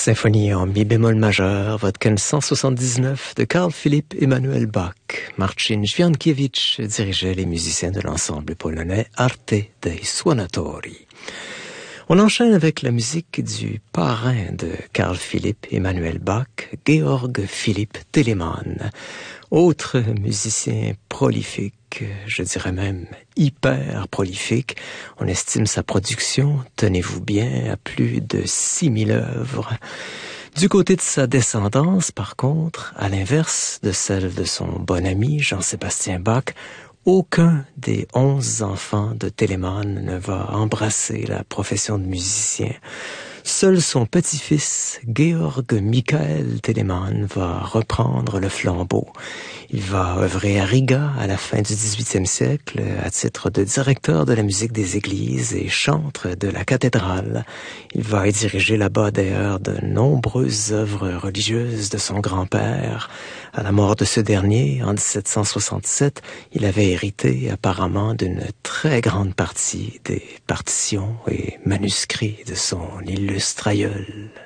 Symphonie en mi bémol majeur, Vodken 179 de Carl Philipp Emanuel Bach. Marcin Świątkiewicz dirigeait les musiciens de l'ensemble polonais Arte dei Suonatori. On enchaîne avec la musique du parrain de Carl Philipp Emanuel Bach, Georg Philipp Telemann. Autre musicien prolifique, je dirais même hyper prolifique. On estime sa production, tenez-vous bien, à plus de 6000 œuvres. Du côté de sa descendance, par contre, à l'inverse de celle de son bon ami Jean-Sébastien Bach, aucun des 11 enfants de Telemann ne va embrasser la profession de musicien. Seul son petit-fils, Georg Michael Telemann, va reprendre le flambeau. Il va œuvrer à Riga à la fin du XVIIIe siècle à titre de directeur de la musique des églises et chantre de la cathédrale. Il va y diriger là-bas d'ailleurs de nombreuses œuvres religieuses de son grand-père. À la mort de ce dernier, en 1767, il avait hérité apparemment d'une très grande partie des partitions et manuscrits de son illustre aïeul.